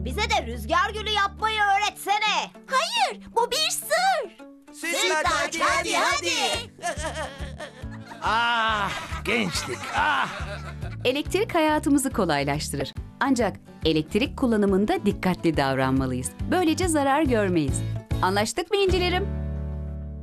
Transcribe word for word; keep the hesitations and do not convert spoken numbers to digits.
bize de rüzgar gülü yapmayı öğretsene. Hayır, bu bir sır. Sütlaç, hadi hadi hadi. Ah, gençlik, ah! Elektrik hayatımızı kolaylaştırır. Ancak elektrik kullanımında dikkatli davranmalıyız. Böylece zarar görmeyiz. Anlaştık mı incilerim?